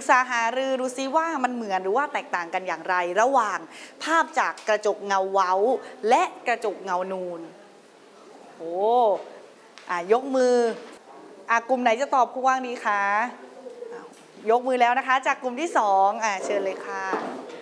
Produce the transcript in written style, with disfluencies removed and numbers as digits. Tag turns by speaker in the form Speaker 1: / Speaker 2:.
Speaker 1: กษาหารือดูซิว่ามันเหมือนหรือว่าแตกต่างกันอย่างไรระหว่างภาพจากกระจกเงาเว้าและกระจกเงานูนโอ้ยกมือกลุ่มไหนจะตอบครูกวางดีคะยกมือแล้วนะคะจากกลุ่มที่2เชิญเลยค่ะ